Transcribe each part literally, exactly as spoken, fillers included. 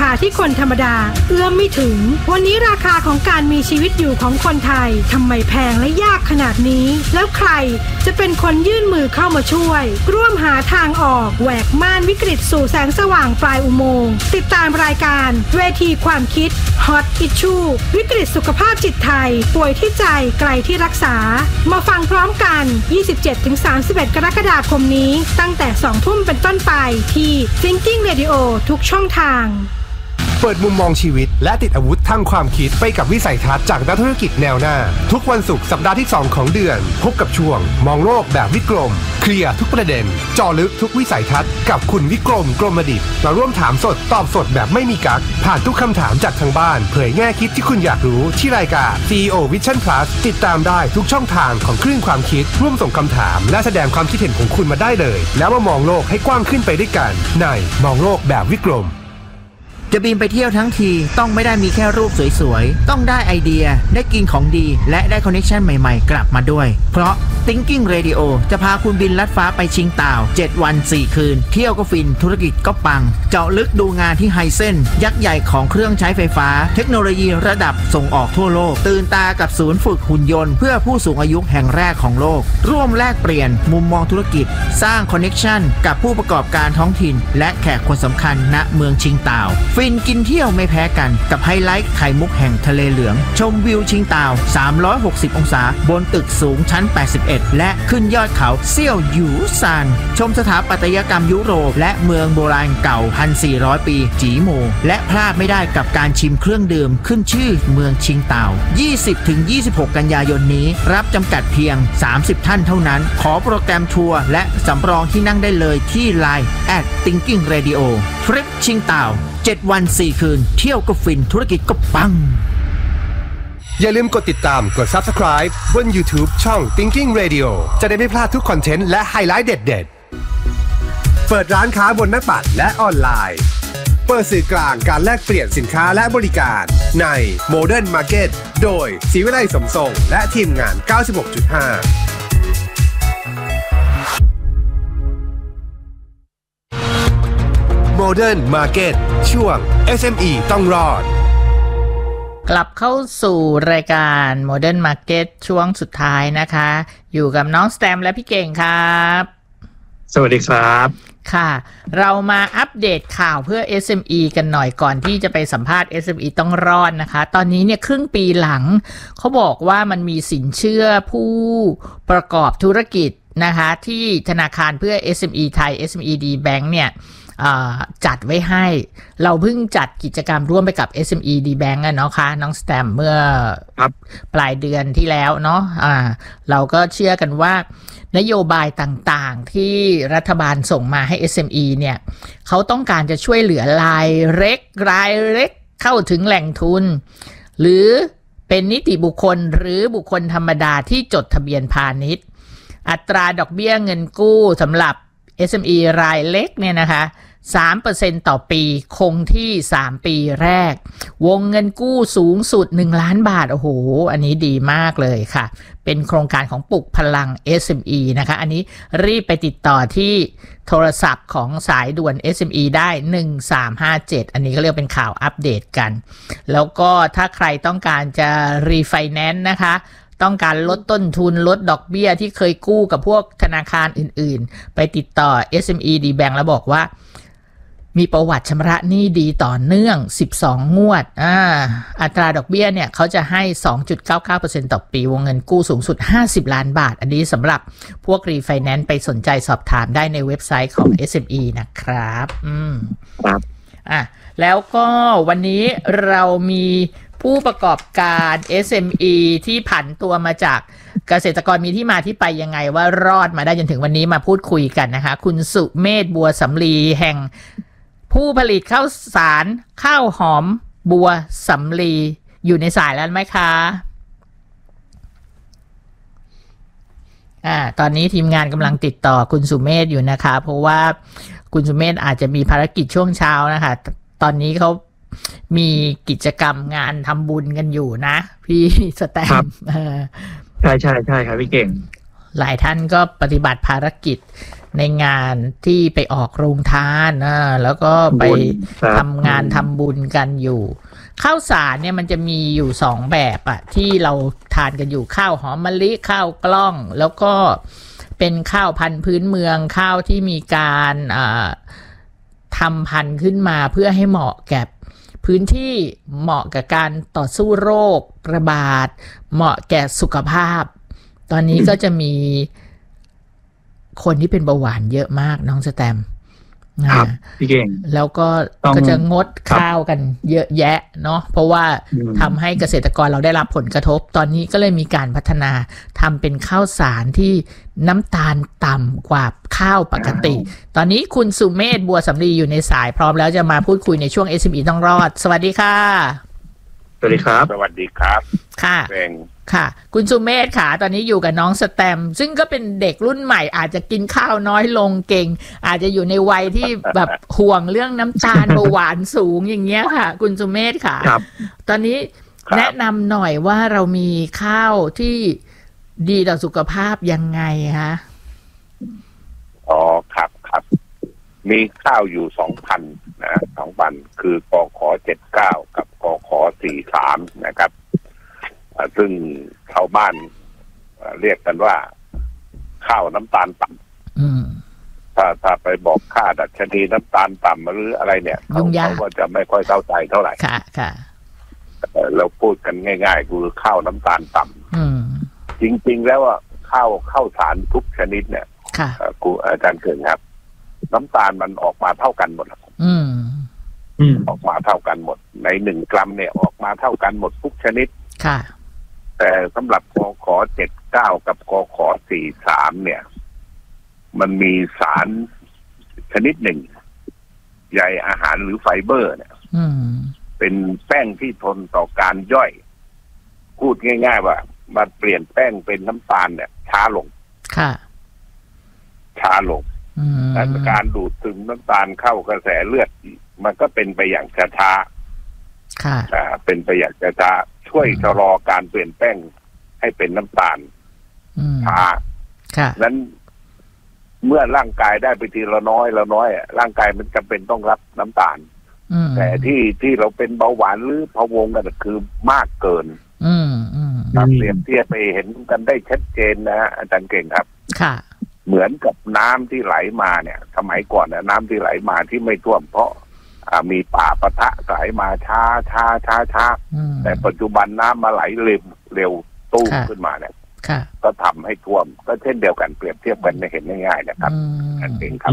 าที่คนธรรมดาเอื้อมไม่ถึงวันนี้ราคาของการมีชีวิตอยู่ของคนไทยทำไมแพงและยากขนาดนี้แล้วใครจะเป็นคนยื่นมือเข้ามาช่วยร่วมหาทางออกแหวกม่านวิกฤตสู่แสงสว่างปลายอุโมงค์ติดตามรายการเวทีความคิด Hot Issue วิกฤตสุขภาพจิตไทยป่วยที่ใจไกลที่รักษามาฟังพร้อมกัน ยี่สิบเจ็ดถึงสามสิบเอ็ด กรกฎาคมนี้ตั้งแต่ สองทุ่มเป็นต้นไปที่ Thinking Radio ทุกช่องทางเปิดมุมมองชีวิตและติดอาวุธทางความคิดไปกับวิสัยทัศน์จากนักธุรกิจแนวหน้าทุกวันศุกร์สัปดาห์ที่สองของเดือนพบกับช่วงมองโลกแบบวิกรมเคลียร์ทุกประเด็นเจาะลึกทุกวิสัยทัศน์กับคุณวิกรมกรมดิษฐ์มาร่วมถามสดตอบสดแบบไม่มีกั๊กผ่านทุกคำถามจากทางบ้านเผยแง่คิดที่คุณอยากรู้ที่รายการ ซี อี โอ Vision Plus ติดตามได้ทุกช่องทางของคลื่นความคิดร่วมส่งคำถามและแสดงความคิดเห็นของคุณมาได้เลยแล้วมามองโลกให้กว้างขึ้นไปด้วยกันในมองโลกแบบวิกรมจะบินไปเที่ยวทั้งทีต้องไม่ได้มีแค่รูปสวยๆต้องได้ไอเดียได้กินของดีและได้คอนเนคชั่นใหม่ๆกลับมาด้วยเพราะ Thinking Radio จะพาคุณบินลัดฟ้าไปชิงต่าวเจ็ดวันสี่คืนเที่ยวก็ฟินธุรกิจก็ปังเจาะลึกดูงานที่ไฮเซนยักษ์ใหญ่ของเครื่องใช้ไฟฟ้าเทคโนโลยีระดับส่งออกทั่วโลกตื่นตากับศูนย์ฝึกหุ่นยนต์เพื่อผู้สูงอายุแห่งแรกของโลกร่วมแลกเปลี่ยนมุมมองธุรกิจสร้างคอนเนคชั่นกับผู้ประกอบการท้องถิ่นและแขกคนสำคัญณเมืองชิงต่าวฟินกินเที่ยวไม่แพ้กันกับไฮไลท์ไข่มุกแห่งทะเลเหลืองชมวิวชิงต่าวสามร้อยหกสิบองศาบนตึกสูงชั้นแปดสิบเอ็ดและขึ้นยอดเขาเซี่ยวหยูซานชมสถาปัตยกรรมยุโรปและเมืองโบราณเก่า หนึ่งพันสี่ร้อย ปีจีโมและพลาดไม่ได้กับการชิมเครื่องดื่มขึ้นชื่อเมืองชิงต่าว ยี่สิบถึงยี่สิบหก กันยายนนี้รับจำกัดเพียงสามสิบท่านเท่านั้นขอโปรแกรมทัวร์และสำรองที่นั่งได้เลยที่ ไลน์ แอท Thinking Radio ทริปชิงต่าวเจ็ดวันสี่คืนเที่ยวก็ฟินธุรกิจก็ปังอย่าลืมกดติดตามกด Subscribe บน YouTube ช่อง Thinking Radio จะได้ไม่พลาดทุกคอนเทนต์และไฮไลท์เด็ดๆเปิดร้านค้าบนหน้าปัดและออนไลน์เปิดสื่อกลางการแลกเปลี่ยนสินค้าและบริการใน Modern Market โดยศรีวิไลสมทรงและทีมงาน เก้าสิบหกจุดห้าModern Market ช่วง เอส เอ็ม อี ต้องรอดกลับเข้าสู่รายการ Modern Market ช่วงสุดท้ายนะคะอยู่กับน้องสแตมและพี่เก่งครับสวัสดีครับค่ะเรามาอัปเดตข่าวเพื่อ เอส เอ็ม อี กันหน่อยก่อนที่จะไปสัมภาษณ์ เอส เอ็ม อี ต้องรอดนะคะตอนนี้เนี่ยครึ่งปีหลังเขาบอกว่ามันมีสินเชื่อผู้ประกอบธุรกิจนะคะที่ธนาคารเพื่อ เอส เอ็ม อี ไทย เอส เอ็ม อี ดี Bank เนี่ยจัดไว้ให้เราเพิ่งจัดกิจกรรมร่วมไปกับ เอส เอ็ม อี ดี Bank อ่ะเนาะค่ะน้องสแตมเมื่อปลายเดือนที่แล้วเนาะอ่าเราก็เชื่อกันว่านโยบายต่างๆที่รัฐบาลส่งมาให้ เอส เอ็ม อี เนี่ยเขาต้องการจะช่วยเหลือรายเล็กรายเล็กเข้าถึงแหล่งทุนหรือเป็นนิติบุคคลหรือบุคคลธรรมดาที่จดทะเบียนพาณิชย์อัตราดอกเบี้ยเงินกู้สำหรับ เอส เอ็ม อี รายเล็กเนี่ยนะคะ สามเปอร์เซ็นต์ ต่อปีคงที่สามปีแรกวงเงินกู้สูงสุดหนึ่งล้านบาทโอ้โหอันนี้ดีมากเลยค่ะเป็นโครงการของปลุกพลัง เอส เอ็ม อี นะคะอันนี้รีบไปติดต่อที่โทรศัพท์ของสายด่วน เอส เอ็ม อี ได้หนึ่งสามห้าเจ็ดอันนี้ก็เรียกเป็นข่าวอัปเดตกันแล้วก็ถ้าใครต้องการจะรีไฟแนนซ์นะคะต้องการลดต้นทุนลดดอกเบี้ยที่เคยกู้กับพวกธนาคารอื่นๆไปติดต่อ เอส เอ็ม อี ดี Bank แล้วบอกว่ามีประวัติชำระหนี้ดีต่อเนื่องสิบสองงวดอ่าอัตราดอกเบี้ยเนี่ยเขาจะให้ สองจุดเก้าเก้าเปอร์เซ็นต์ ต่อปีวงเงินกู้สูงสุดห้าสิบล้านบาทอันนี้สำหรับพวกรีไฟแนนซ์ไปสนใจสอบถามได้ในเว็บไซต์ของ เอส เอ็ม อี นะครับอืมครับอ่ะแล้วก็วันนี้เรามีผู้ประกอบการ เอส เอ็ม อี ที่ผันตัวมาจากเกษตรกรมีที่มาที่ไปยังไงว่ารอดมาได้จนถึงวันนี้มาพูดคุยกันนะคะคุณสุเมธบัวสำลีแห่งผู้ผลิตข้าวสารข้าวหอมบัวสำลีอยู่ในสายแล้วไหมคะอ่าตอนนี้ทีมงานกำลังติดต่อคุณสุเมธอยู่นะคะเพราะว่าคุณสุเมธอาจจะมีภารกิจช่วงเช้านะคะตอนนี้เขามีกิจกรรมงานทำบุญกันอยู่นะพี่สแตมใช่ใช่ใช่ครับพี่เก่งหลายท่านก็ปฏิบัติภารกิจในงานที่ไปออกโรงทานนะแล้วก็ไปทำงานทำบุญกันอยู่ข้าวสารเนี่ยมันจะมีอยู่สองแบบอะที่เราทานกันอยู่ข้าวหอมมะลิข้าวกล้องแล้วก็เป็นข้าวพันธุ์พื้นเมืองข้าวที่มีการทำพันธุ์ขึ้นมาเพื่อให้เหมาะแก่พื้นที่เหมาะกับการต่อสู้โรคระบาดเหมาะแก่สุขภาพตอนนี้ก็จะมีคนที่เป็นเบาหวานเยอะมากน้องสแตมครับพี่เก่งแล้วก็ก็จะงดข้าวกันเยอะแยะเนาะเพราะว่าทำให้เกษตรกรเราได้รับผลกระทบตอนนี้ก็เลยมีการพัฒนาทำเป็นข้าวสารที่น้ำตาลต่ำกว่าข้าวปกติตอนนี้คุณสุเมธบัวสำลีอยู่ในสายพร้อมแล้วจะมาพูดคุยในช่วง เอส เอ็ม อี ต้องรอดสวัสดีค่ะสวัสดีครับสวัสดีครับค่ะค่ะคุณสุเมธค่ะตอนนี้อยู่กับน้องสแตมซึ่งก็เป็นเด็กรุ่นใหม่อาจจะกินข้าวน้อยลงเก่งอาจจะอยู่ในวัยที่แบบห่วงเรื่องน้ำตาลเบาหวานสูงอย่างเงี้ยค่ะคุณสุเมธค่ะตอนนี้แนะนำหน่อยว่าเรามีข้าวที่ดีต่อสุขภาพยังไงคะอ๋อครับครับมีข้าวอยู่สองพันนะสองพันคือกขเจ็ดเก้ากับกขสี่สามนะครับซึ่งชาวบ้านเรียกกันว่าข้าวน้ำตาลต่ำถ้าถ้าไปบอกค่าดัชนีน้ำตาลต่ำหรืออะไรเนี่ยเขาเขาก็จะไม่ค่อยเข้าใจเท่าไหร่ค่ะค่ะเราพูดกันง่ายๆคือข้าวน้ำตาลต่ำจริงๆแล้วว่าข้าวข้าวสารทุกชนิดเนี่ยครูอาจารย์เกิดครับน้ำตาลมันออกมาเท่ากันหมดอืมออกมาเท่ากันหมดในหนึ่งกรัมเนี่ยออกมาเท่ากันหมดทุกชนิดค่ะแต่สำหรับกขเจ็ดเก้ากับกขสี่สามเนี่ยมันมีสารชนิดหนึ่งใยอาหารหรือไฟเบอร์เนี่ยเป็นแป้งที่ทนต่อการย่อยพูดง่ายๆว่ามันเปลี่ยนแป้งเป็นน้ำตาลเนี่ยช้าลงค่ะช้าลงและการดูดซึมน้ำตาลเข้ากระแสเลือดมันก็เป็นไปอย่างช้าๆค่ะเป็นไปอย่างช้าช่วยชะลอการเปลี่ยนแป้งให้เป็นน้ำตาลช้านั้นเมื่อร่างกายได้ไปทีละน้อยละน้อยร่างกายมันจำเป็นต้องรับน้ำตาลแต่ที่ที่เราเป็นเบาหวานหรือพะวงกันคือมากเกินถ้าเปรียบเทียบไปเห็นกันได้ชัดเจนนะฮะอาจารย์เก่งครับค่ะเหมือนกับน้ำที่ไหลมาเนี่ยสมัยก่อนเนี่ยน้ำที่ไหลมาที่ไม่ท่วมเพราะมีป่าปะทะไหลมาช้าช้าช้าช้าแต่ปัจจุบันน้ำมาไหลเร็วเร็วตู้ขึ้นมาเนี่ยก็ทำให้ท่วมก็เช่นเดียวกันเปรียบเทียบกันเห็นง่ายๆนะครับนั่นเองครับ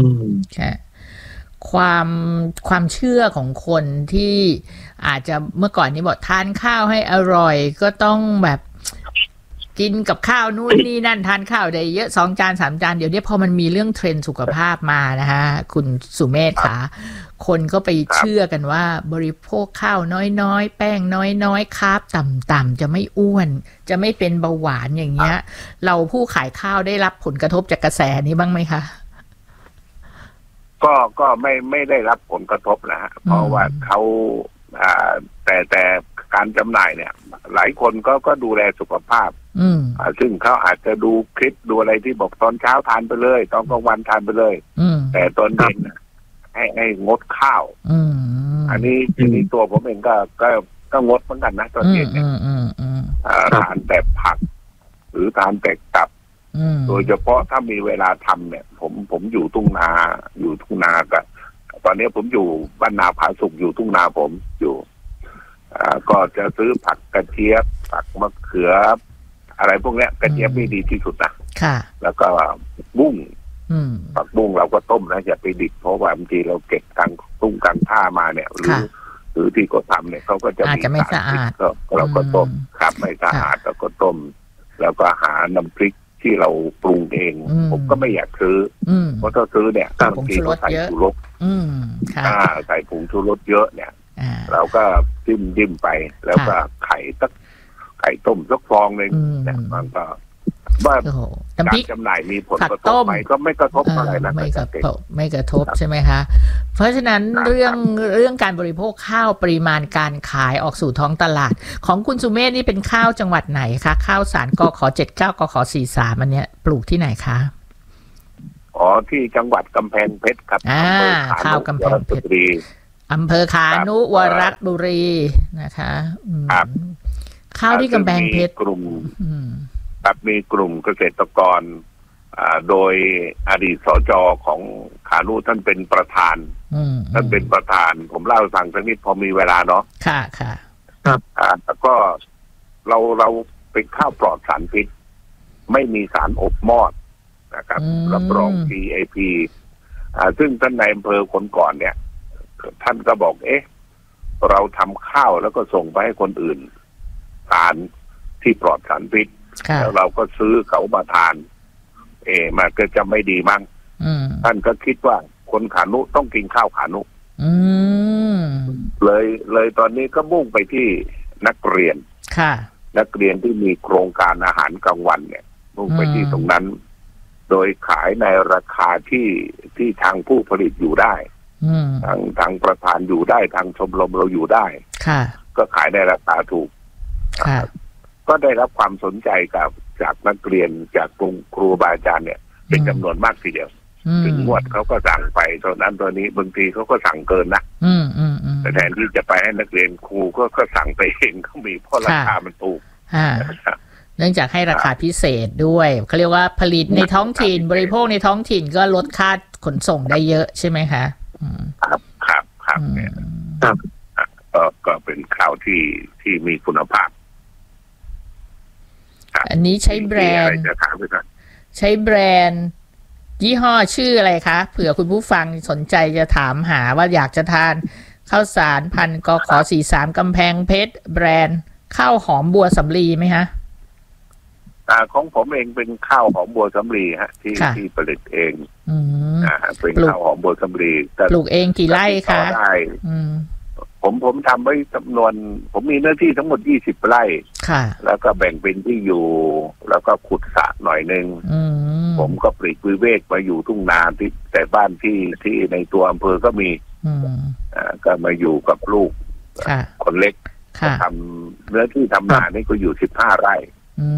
ความความเชื่อของคนที่อาจจะเมื่อก่อนนี้บอกทานข้าวให้อร่อยก็ต้องแบบกินกับข้าวนู่นนี่นั่นทานข้าวได้เยอะสองจานสามจานเดี๋ยวนี้พอมันมีเรื่องเทรนด์สุขภาพมานะฮะคุณสุเมธค่ะคนก็ไปเชื่อกันว่าบริโภคข้าวน้อยๆแป้งน้อยๆคาร์บต่ำๆจะไม่อ้วนจะไม่เป็นเบาหวานอย่างเงี้ยเราผู้ขายข้าวได้รับผลกระทบจากกระแสนี้บ้างไหมคะก็ก็ไม่ไม่ได้รับผลกระทบนะฮะเพราะว่าเขาอ่าแต่แต่การจำหน่ายเนี่ยหลายคนก็ก็ดูแลสุขภาพอืมอ่าซึ่งเขาอาจจะดูคลิปดูอะไรที่บอกตอนเช้าทานไปเลยตอนกลางวันทานไปเลยอืมแต่ตอนเย็นให้ให้งดข้าวอืมอันนี้ทีนี้ตัวผมเองก็ก็ก็งดเหมือนกันนะตอนเย็นเนี่ยทานแต่ผักหรือทานแต่ตับโดยเฉพาะถ้ามีเวลาทำเนี่ยผมผมอยู่ทุ่งนาอยู่ทุ่งนากับตอนนี้ผมอยู่บ้านนาผาสุกอยู่ทุ่งนาผมอยู่อ่าก็จะซื้อผักกระเจี๊ยบผักมะเขืออะไรพวกเนี้ยกระเจี๊ยบนี่ดีที่สุดนะค่ะแล้วก็บุ้งอืมผักบุ้งเราก็ต้มนะอย่าไปดิบเพราะว่าบางทีเราเก็บกลางตุ้งกลางท่ามาเนี่ยหรือหรือที่เขาทำเนี่ยเขาก็จะมีไม่สะอาดก็เราก็ต้มครับไม่สะอาดเราก็ต้มแล้วก็หาน้ำพริกที่เราปรุงเองผมก็ไม่อยากซื้อเพราะถ้าซื้อเนี่ยบางทีเขาใส่ชูรสใส่ผงชูรสเยอะเนี่ยเราก็จิ้มจิ้มไปแล้วก็ไข่สักไข่ต้มสักฟองนึงเนี่ยมันก็ว่าการจำหน่ายมีผลกระทบไหมก็ไม่กระทบอะไรนะไม่กระทบไม่กระทบใช่ไหมคะเพราะฉะนั้นเรื่องเรื่องการบริโภคข้าวปริมาณการขายออกสู่ท้องตลาดของคุณสุเมธนี่เป็นข้าวจังหวัดไหนคะข้าวสารกขเจ็ดเก้ากขสี่สามอันเนี้ยปลูกที่ไหนคะออ๋อที่จังหวัดกำแพงเพชรครับอ่าข้าวกำแพงเพชรอำเภอขานุวรบุรีนะคะครับข้าวที่กำแพงเพชรกลุ่มครับมีกลุ่มเกษตรกรโดยอดีตสจของขานุท่านเป็นประธานท่านเป็นประธานผมเล่าให้ฟังสักนิดพอมีเวลาเนาะค่ะค่ะครับอ่าแล้วก็เราเราเป็นข้าวปลอดสารพิษไม่มีสารอบมอดนะครับรับรอง จี เอ พี อ่าซึ่งท่านนายอำเภอคนก่อนเนี่ยท่านก็บอกเอ๊ะเราทำข้าวแล้วก็ส่งไปให้คนอื่นทานที่ปลอดสารพิษแล้วเราก็ซื้อเขามาทานเอมันก็จะไม่ดีมั้งท่านก็คิดว่าคนขานุต้องกินข้าวขานุเลยเลยตอนนี้ก็มุ่งไปที่นักเรียนนักเรียนที่มีโครงการอาหารกลางวันเนี่ยมุ่งไปที่ตรงนั้นโดยขายในราคาที่ที่ทางผู้ผลิตอยู่ได้ทางทางประธานอยู่ได้ทางชมรมเราอยู่ได้ก็ขายในราคาถูกก็ได้รับความสนใจกับจากนักเรียนจากกลุ่มครูบาอาจารย์เนี่ยเป็นจำนวนมากทีเดียวถึงงวดเขาก็สั่งไปตอนนั้นตอนนี้บางทีเขาก็สั่งเกินนะแต่แทนที่จะไปให้นักเรียนครูก็ก็สั่งไปเองเขามีเพราะราคามันถูกเนื่องจากให้ราคาพิเศษด้วยเขาเรียกว่าผลิตในท้องถิ่นบริโภคในท้องถิ่นก็ลดค่าขนส่งได้เยอะใช่ไหมคะครับครับครับเนี่ยก็ก็เป็นข้าวที่ที่มีคุณภาพอันนี้ใช้แบรนด์ใช้แบรนด์ยี่ห้อชื่ออะไรคะเผื่อคุณผู้ฟังสนใจจะถามหาว่าอยากจะทานข้าวสารพันกขสี่สามกำแพงเพชรแบรนด์ข้าวหอมบัวสำลีไหมฮะอ่าของผมเองเป็นข้าวหอมบัวสำลีฮะที่ที่ผลิตเองอ่าเป็นข้าวหอมบัวสำลีปลูกเองกี่ไร่คะได้ผมผมทำไว้จำนวนผมมีเนื้อที่ทั้งหมดยี่สิบไร่ค่ะแล้วก็แบ่งเป็นที่อยู่แล้วก็ขุดสระหน่อยนึงผมก็ปลีกวิเวกมาอยู่ทุ่งนาที่แต่บ้านที่ที่ในตัวอำเภอก็มีอ่าก็มาอยู่กับลูกคนเล็กทำเนื้อที่ทำนานี่ก็อยู่สิบห้าไร่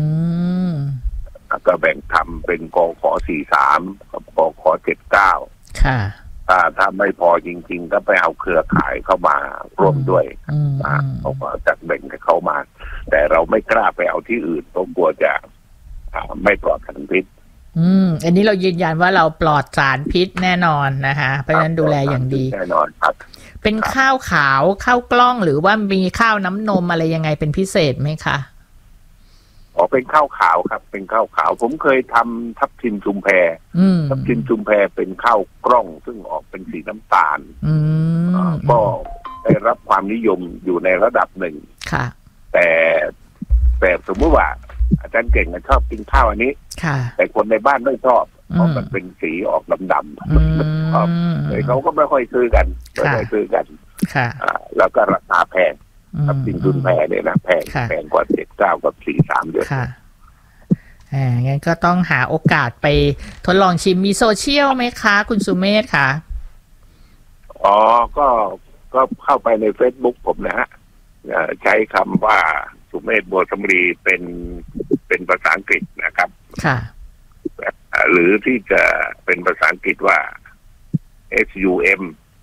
ก็แบ่งทำเป็นกขสี่สามกับกขเจ็ดเก้าถ้าถ้าไม่พอจริงๆก็ไปเอาเครือข่ายเข้ามาร่วมด้วยเขาก็จัดแบ่งให้เขามาแต่เราไม่กล้าไปเอาที่อื่นเพราะกลัวจะไม่ปลอดสารพิษอืมอันนี้เรายืนยันว่าเราปลอดสารพิษแน่นอนนะคะเพราะฉะนั้นดูแลอย่างดีแน่นอนครับเป็นข้าวขาวข้าวกล้องหรือว่ามีข้าวน้ำนมอะไรยังไงเป็นพิเศษไหมคะอ๋อเป็นข้าวขาวครับเป็นข้าวขาวผมเคยทำทับทิมชุมแพทับทิมชุมแพเป็นข้าวกล้องซึ่งออกเป็นสีน้ำตาลก็ได้รับความนิยมอยู่ในระดับหนึ่งแต่แต่สมมติว่าอาจารย์เก่งชอบกินข้าวอันนี้แต่คนในบ้านไม่ชอบเพราะมันเป็นสีออกดำๆครับเลยเขาก็ไม่ค่อยซื้อกันไม่ค่อยซื้อกันแล้วก็ราคาแพงทับทิมชุมแพเนี่ยนะแพงแพงกว่าเจ็ดเก้ากับสี่สามเยอะอ่างั้นก็ต้องหาโอกาสไปทดลองชิมมีโซเชียลไหมคะคุณสุเมธคะอ๋อก็ก็เข้าไปใน Facebook ผมนะฮะใช้คำว่าสุเมธบัวสำลีเป็นเป็นภาษาอังกฤษนะครับค่ะหรือที่จะเป็นภาษาอังกฤษว่า S U M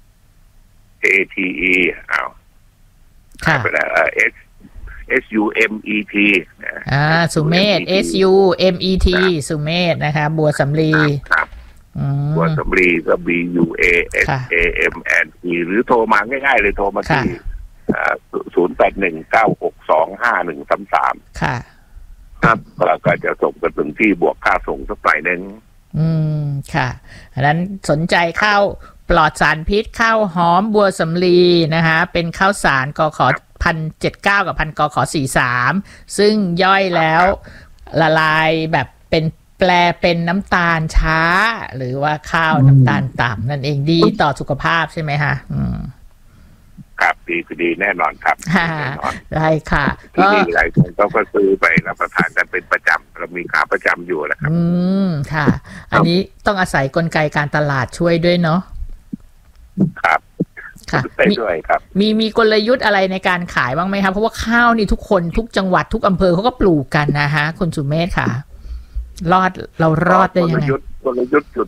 A T E อ้าวค่ะไปแล้ว S S U M E T อ่าสุเมธ S U M E T สุเมธนะคะบัวสำลีครับบัวสำลีก็ B U A S A M N E หรือโทรมาง่ายๆเลยโทรมาที่ศูนย์แปดหนึ่งเก้าหกสองห้าหนึ่งสามสามค่ะครับแล้วก็จะส่งกันถึงที่บวกค่าส่งสักหน่อยนึงอืมค่ะอันนั้นสนใจข้าวปลอดสารพิษข้าวหอมบัวสำลีนะคะเป็นข้าวสารกขพันเจ็ดเก้ากับพันกขสี่สามซึ่งย่อยแล้วละลายแบบเป็นแปลเป็นน้ำตาลช้าหรือว่าข้าวน้ำตาลต่ำนั่นเองดีต่อสุขภาพใช่ไหมคะอืมครับดีดีแน่นอนครับได้ค่ะที่นี่หลายคนก็ก็ซื้อไปรับประทานกันเป็นประจำเรามีขาประจำอยู่นะครับอืมค่ะอันนี้ต้องอาศัยกลไกการตลาดช่วยด้วยเนาะครับค่ะมีด้วยครับมีมีกลยุทธ์อะไรในการขายบ้างไหมครับเพราะว่าข้าวนี่ทุกคนทุกจังหวัดทุกอำเภอเขาก็ปลูกกันนะฮะคุณสุเมธค่ะรอดเรารอดได้ยังไงกลยุทธ์กลยุทธ์จุด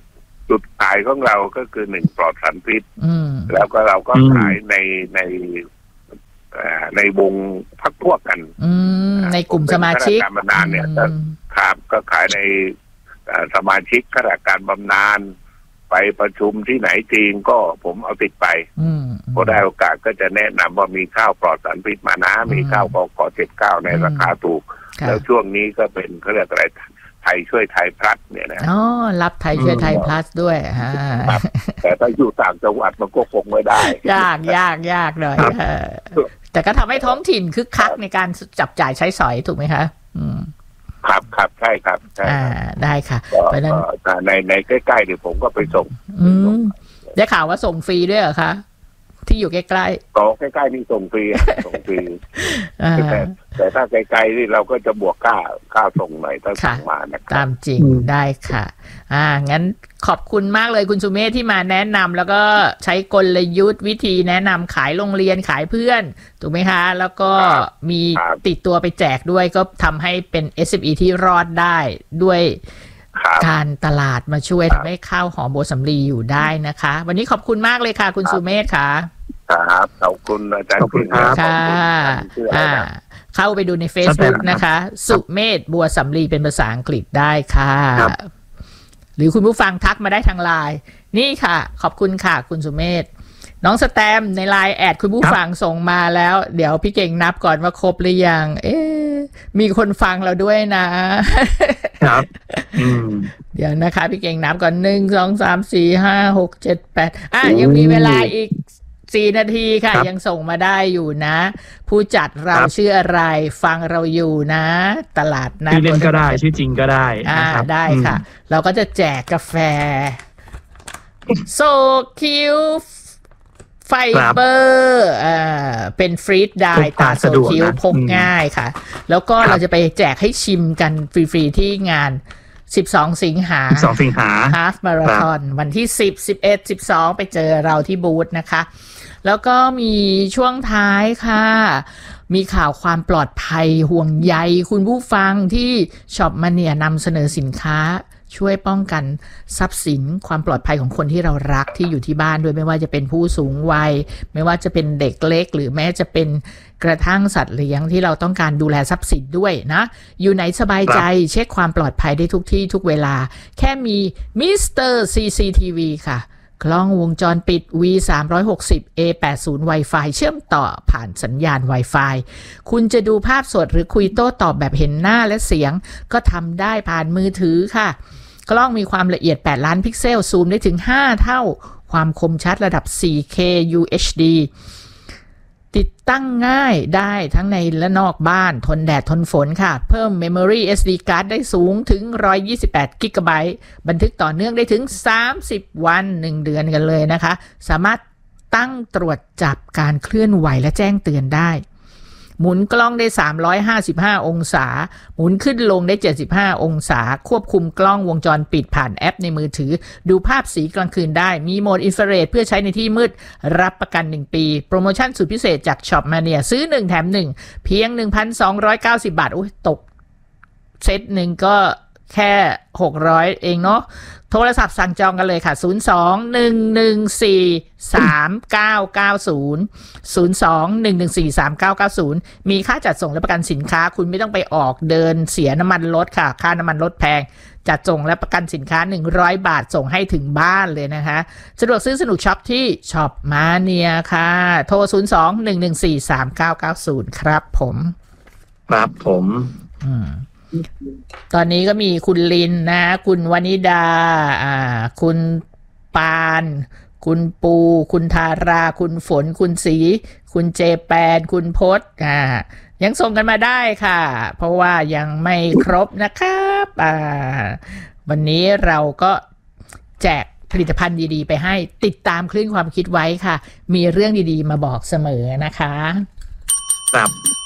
จุดขายของเราก็คือหนึ่งปลอดสารพิษอืมแล้วก็เราก็ขายในในในวงพักพวกกันอืมในกลุ่มสมาชิกข้าราชการบำนาญเนี่ยครับก็ขายในสมาชิกข้าราชการบำนาญไปประชุมที่ไหนจริงก็ผมเอาติดไปพอได้โอกาสก็จะแนะนำว่ามีข้าวปลอดสารพิษมานะมีข้าวกกเจ็ดเก้าในราคาถูกแล้วช่วงนี้ก็เป็นเขาเรียกอะไรไทยช่วยไทยพลัสเนี่ยนะอ๋อรับไทยช่วยไทยพลัสด้วยฮะแต่ถ้าอยู่ต่างจังหวัดมันก็คงไม่ได้ยากยากยากหน่อยแต่ก็ทำให้ท้องถิ่นคึกคักในการจับจ่ายใช้สอยถูกไหมคะอืมครับครับใช่ครับใช่ได้ค่ะเพราะฉะนั้นในในใกล้ๆเดี๋ยวผมก็ไปส่งอืมได้ข่าวว่าส่งฟรีด้วยเหรอคะที่อยู่ใกล้ๆก็ใกล้ๆนี่ส่งฟรีส่งฟรีแต่แต่ถ้าไกลๆนี่เราก็จะบวกค่าค่าส่งหน่อยถ้าส่งมานะครับตามจริงได้ค่ะอ่างั้นขอบคุณมากเลยคุณสุเมธที่มาแนะนำแล้วก็ใช้กลยุทธ์วิธีแนะนำขายโรงเรียนขายเพื่อนถูกไหมคะแล้วก็มีติดตัวไปแจกด้วยก็ทำให้เป็น เอส เอ็ม อี ที่รอดได้ด้วยการตลาดมาช่วยทำให้ข้าวหอมโบสำลีอยู่ได้นะคะวันนี้ขอบคุณมากเลยค่ะคุณสุเมธค่ะครับขอบคุณอาจารย์คุณครับค่ะเข้าไปดูใน Facebook นะคะสุเมธบัวสำลีเป็นภาษาอังกฤษได้ค่ะหรือคุณผู้ฟังทักมาได้ทางไลน์นี่ค่ะขอบคุณค่ะคุณสุเมธน้องสแตมในไลน์แอดคุณผู้ฟังส่งมาแล้วเดี๋ยวพี่เก่งนับก่อนว่าครบหรือยังเอ๊ะมีคนฟังเราด้วยนะครับเดี๋ยวนะคะพี่เก่งนับก่อนหนึ่งสองสามสี่ห้าหกเจ็ดแปดอ่ะยังมีเวลาอีกสี่นาทีค่ะยังส่งมาได้อยู่นะผู้จัดเราชื่ออะไรฟังเราอยู่นะตลาดนัดชื่อเล่นก็ได้ชื่อจริงก็ได้นะครับได้ค่ะเราก็จะแจกกาแฟโซคิวไฟเบอร์อ่าเป็นฟรีดไดร์ตาโซคิวพกง่ายค่ะแล้วก็เราจะไปแจกให้ชิมกันฟรีๆที่งานสิบสองสิงหาสิบสองสิงหา Half Marathon วันที่สิบ สิบเอ็ด สิบสองไปเจอเราที่บูธนะคะแล้วก็มีช่วงท้ายค่ะมีข่าวความปลอดภัยห่วงใยคุณผู้ฟังที่ช็อปมาเนียนำเสนอสินค้าช่วยป้องกันทรัพย์สินความปลอดภัยของคนที่เรารักที่อยู่ที่บ้านด้วยไม่ว่าจะเป็นผู้สูงวัยไม่ว่าจะเป็นเด็กเล็กหรือแม้จะเป็นกระทั่งสัตว์เลี้ยงที่เราต้องการดูแลทรัพย์สินด้วยนะอยู่ไหนสบายใจเช็คความปลอดภัยได้ทุกที่ทุกเวลาแค่มีมิสเตอร์ ซี ซี ที วี ค่ะกล้องวงจรปิด วี สามร้อยหกสิบ เอ แปดสิบ Wi-Fi เชื่อมต่อผ่านสัญญาณ Wi-Fi คุณจะดูภาพสดหรือคุยโต้ตอบแบบเห็นหน้าและเสียงก็ทำได้ผ่านมือถือค่ะกล้องมีความละเอียดแปดล้านพิกเซลซูมได้ถึงห้าเท่าความคมชัดระดับ โฟร์เค ยู เอช ดี ติดตั้งง่ายได้ทั้งในและนอกบ้านทนแดดทนฝนค่ะเพิ่ม Memory เอส ดี Card ได้สูงถึงหนึ่งร้อยยี่สิบแปดกิกะไบต์บันทึกต่อเนื่องได้ถึงสามสิบวันหนึ่งเดือนกันเลยนะคะสามารถตั้งตรวจจับการเคลื่อนไหวและแจ้งเตือนได้หมุนกล้องได้สามร้อยห้าสิบห้าองศาหมุนขึ้นลงได้เจ็ดสิบห้าองศาควบคุมกล้องวงจรปิดผ่านแอปในมือถือดูภาพสีกลางคืนได้มีโหมดอินฟราเรดเพื่อใช้ในที่มืดรับประกันหนึ่งปีโปรโมชั่นสุดพิเศษจากช็อปมาเนียซื้อหนึ่งแถมหนึ่งเพียง หนึ่งพันสองร้อยเก้าสิบ บาทโอ้ยตกเซตหนึ่งก็แค่หกร้อยเองเนาะโทรศัพท์สั่งจองกันเลยค่ะศูนย์ สอง หนึ่ง หนึ่ง สี่ สาม เก้า เก้า ศูนย์ ศูนย์ สอง หนึ่ง หนึ่ง สี่ สาม เก้า เก้า ศูนย์มีค่าจัดส่งและประกันสินค้าคุณไม่ต้องไปออกเดินเสียน้ำมันรถค่ะค่าน้ำมันรถแพงจัดส่งและประกันสินค้าหนึ่งร้อยบาทส่งให้ถึงบ้านเลยนะคะสะดวกซื้อสนุกช็อปที่ช็อปมาเนียค่ะโทรศูนย์ สอง หนึ่ง หนึ่ง สี่ สาม เก้า เก้า ศูนย์ครับผมครับผมอืมตอนนี้ก็มีคุณลินนะคุณวนิดาอ่าคุณปานคุณปูคุณทาราคุณฝนคุณศรีคุณเจแปนคุณพศอ่ายังส่งกันมาได้ค่ะเพราะว่ายังไม่ครบนะครับอ่าวันนี้เราก็แจกผลิตภัณฑ์ดีๆไปให้ติดตามคลื่นความคิดไว้ค่ะมีเรื่องดีๆมาบอกเสมอนะคะครับ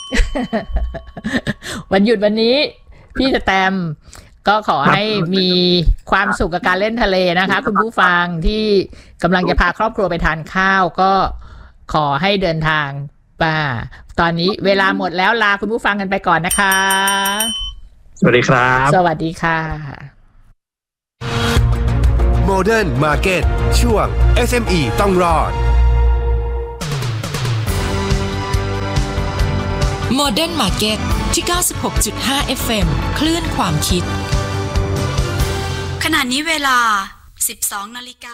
วันหยุดวันนี้พี่สแตมก็ขอให้มีความสุขกับการเล่นทะเลนะคะคุณผู้ฟังที่กำลังจะพาครอบครัวไปทานข้าวก็ขอให้เดินทางป่าตอนนี้เวลาหมดแล้วลาคุณผู้ฟังกันไปก่อนนะคะสวัสดีครับสวัสดีค่ะ Modern Market ช่วง เอส เอ็ม อี ต้องรอด Modern Market ที่ เก้าสิบหกจุดห้า เอฟ เอ็ม คลื่นความคิดขณะนี้เวลา สิบสองนาฬิกา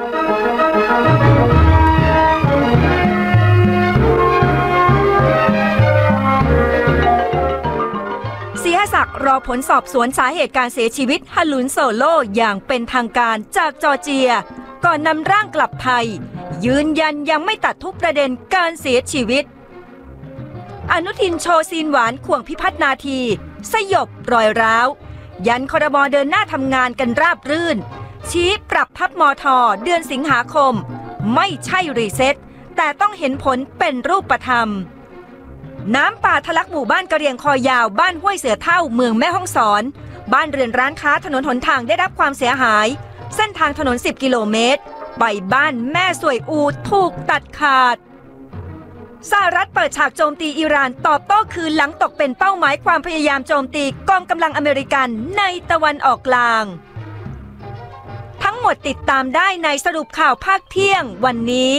ศรีหศักดิ์รอผลสอบสวนสาเหตุการเสียชีวิตฮาลุนโซโลอย่างเป็นทางการจากจอร์เจียก่อนนำร่างกลับไทยยืนยันยังไม่ตัดทุกประเด็นการเสียชีวิตอนุทินโชว์ซีนหวานข่วงพิพัฒนาทีสยบรอยร้าวยันครม.เดินหน้าทำงานกันราบรื่นชี้ปรับพับมท.เดือนสิงหาคมไม่ใช่รีเซ็ตแต่ต้องเห็นผลเป็นรูปธรรมน้ำป่าทะลักหมู่บ้านกะเหรี่ยงคอยาวบ้านห้วยเสือเท่าเมืองแม่ฮ่องสอนบ้านเรือนร้านค้าถนนหนทางได้รับความเสียหายเส้นทางถนนสิบกิโลเมตรไปบ้านแม่สวยอูถูกตัดขาดสหรัฐเปิดฉากโจมตีอิหร่านตอบโต้คืนหลังตกเป็นเป้าหมายความพยายามโจมตีกองกำลังอเมริกันในตะวันออกกลางทั้งหมดติดตามได้ในสรุปข่าวภาคเที่ยงวันนี้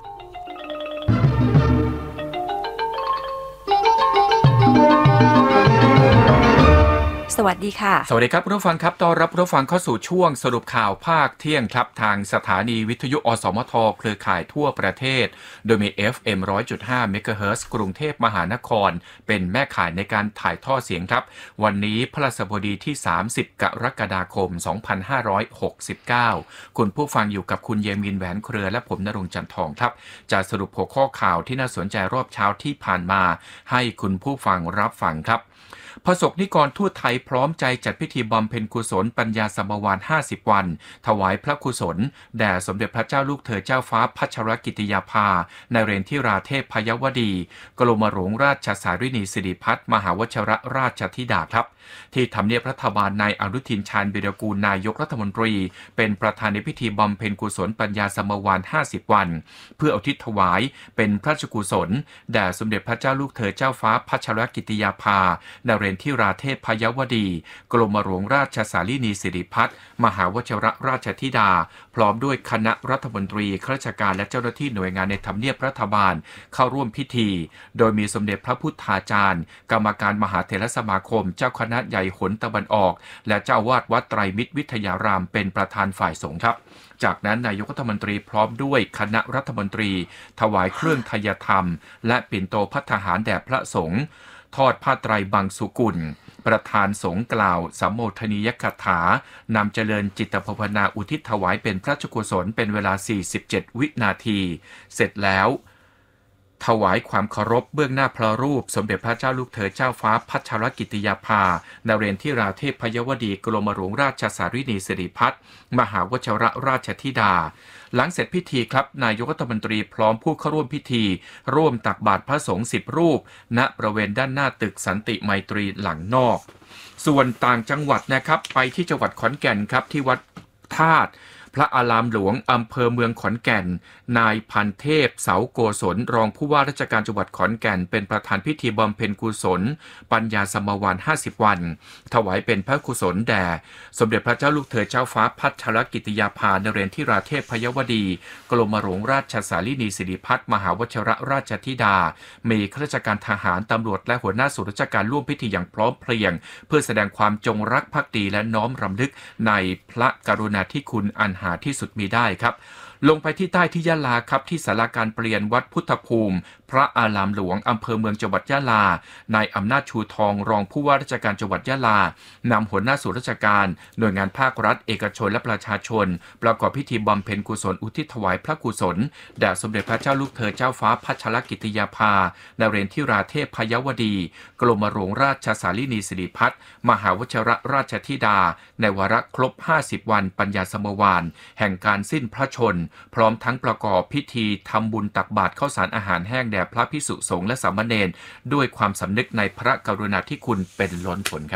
สวัสดีค่ะสวัสดีครับผู้ฟังครับต้อนรับผู้ฟังเข้าสู่ช่วงสรุปข่าวภาคเที่ยงครับทางสถานีวิทยุอสมทเครือข่ายทั่วประเทศโดยมี เอฟ เอ็ม หนึ่งร้อยจุดห้า เมกะเฮิรตซ์กรุงเทพมหานครเป็นแม่ข่ายในการถ่ายทอดเสียงครับวันนี้พฤหัสบดีที่สามสิบกรกฎาคมสองพันห้าร้อยหกสิบเก้าคุณผู้ฟังอยู่กับคุณเยมินแหวนเครือและผมณรงค์จันทร์ทองครับจะสรุปหัวข้อข่าวที่น่าสนใจรอบเช้าที่ผ่านมาให้คุณผู้ฟังรับฟังครับประสบนิกรทูตไทยพร้อมใจจัดพิธีบำเพ็ญกุศลปัญญาสมวานห้าสิบวันถวายพระกุศลแด่สมเด็จพระเจ้าลูกเธอเจ้าฟ้าพัชรกิติยาภานเรนทิราเทพพยวดีกรมหลวงราชสารินีสิริพัฒน์มหาวชิรราชธิดาครับที่ทำเนียบรัฐบาลนายอนุทินชาญวิรากูลนายกรัฐมนตรีเป็นประธานในพิธีบำเพ็ญกุศลปัญญาสมวานห้าสิบวันเพื่ออุทิศถวายเป็นพระราชกุศลแด่สมเด็จพระเจ้าลูกเธอเจ้าฟ้าพัชรกิติยาภานเรนทิราเทพพยวดีกรมหลวงราชสารินีสิริพัฒน์มหาวชิรราชธิดาพร้อมด้วยคณะรัฐมนตรีข้าราชการและเจ้าหน้าที่หน่วยงานในทำเนียบรัฐบาลเข้าร่วมพิธีโดยมีสมเด็จพระพุทธาจารย์กรรมการมหาเถรสมาคมเจ้าคณะใหญ่หนตะวันออกและเจ้าวาดวัดไตรมิตรวิทยารามเป็นประธานฝ่ายสงฆ์ครับจากนั้นนายกรัฐมนตรีพร้อมด้วยคณะรัฐมนตรีถวายเครื่องทายธรรมและปิ่นโตภัตตาหารแด่พระสงฆ์ทอดผ้าไตรบังสุกุลประธานสงฆ์กล่าวสัมโมทนียคถานำเจริญจิตภาวนาอุทิศถวายเป็นพระราชกุศลเป็นเวลาสี่สิบเจ็ดวินาทีเสร็จแล้วถวายความเคารพเบื้องหน้าพระรูปสมเด็จพระเจ้าลูกเธอเจ้าฟ้าพัชรกิติยาภานเรนทิราเทพพยวดีกรมหลวงราชสารินีสิริพัฒน์มหาวชิรราชธิดาหลังเสร็จพิธีครับนายกรัฐมนตรีพร้อมผู้เข้าร่วมพิธีร่วมตักบาตรพระสงฆ์สิบรูปณบริเวณด้านหน้าตึกสันติไมตรีหลังนอกส่วนต่างจังหวัดนะครับไปที่จังหวัดขอนแก่นครับที่วัดธาตุพระอารามหลวงอำเภอเมืองขอนแก่นนายพันเทพเสาโกศลรองผู้ว่าราชการจังหวัดขอนแก่นเป็นประธานพิธีบำเพ็ญกุศลปัญญาสมวานห้าสิบวันถวายเป็นพระกุศลแด่สมเด็จพระเจ้าลูกเธอเจ้าฟ้าพัชรกิติยาภานเรนทิราเทพพยวดีกรมหลวงราชสารินีสิริพัฒน์มหาวชิรราชธิดามีข้าราชการทหารตำรวจและหัวหน้าส่วนราชการร่วมพิธีอย่างพร้อมเพรียงเพื่อแสดงความจงรักภักดีและน้อมรำลึกในพระกรุณาธิคุณอันหาที่สุดมีได้ครับลงไปที่ใต้ที่ยะลาครับที่ศาลาการเปลี่ยนวัดพุทธภูมิพระอารามหลวงอำเภอเมืองจังหวัดยะลานายอำนาจชูทองรองผู้ว่าราชการจังหวัดยะลานำหัวหน้าส่วนราชการหน่วยงานภาครัฐเอกชนและประชาชนประกอบพิธีบำเพ็ญกุศลอุทิศถวายพระกุศลแด่สมเด็จพระเจ้าลูกเธอเจ้าฟ้าพัชรกิติยาภานเรนทิราเทพพยวดีกรมหลวงราชสารินีสิริพัฒน์มหาวชิรราชธิดาในวาระครบห้าสิบวันปัญญาสมวานแห่งการสิ้นพระชนพร้อมทั้งประกอบพิธีทำบุญตักบาตรข้าวสารอาหารแห้งแด่พระภิกษุสงฆ์และสามเณรด้วยความสำนึกในพระกรุณาธิคุณเป็นล้นพ้นครับ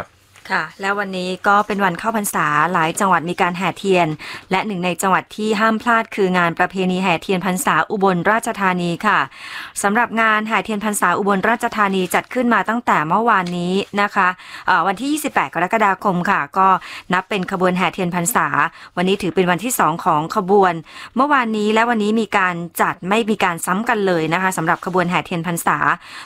ค่ะแล้ววันนี้ก็เป็นวันเข้าพรรษาหลายจังหวัดมีการแห่เทียนและหนึ่งในจังหวัดที่ห้ามพลาดคืองานประเพณีแห่เทียนพรรษาอุบลราชธานีค่ะสำหรับงานแห่เทียนพรรษาอุบลราชธานีจัดขึ้นมาตั้งแต่เมื่อวานนี้นะคะวันที่ยี่สิบแปดกรกฎาคมค่ะก็นับเป็นขบวนแห่เทียนพรรษาวันนี้ถือเป็นวันที่สองของขบวนเมื่อวานนี้และวันนี้มีการจัดไม่มีการซ้ำกันเลยนะคะสำหรับขบวนแห่เทียนพรรษา